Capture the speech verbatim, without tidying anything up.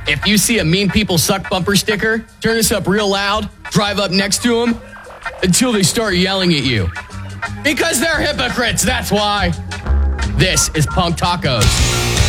If you see a Mean People Suck bumper sticker, turn this up real loud, drive up next to them until they start yelling at you. Because they're hypocrites, that's why. This is Punk Tacos.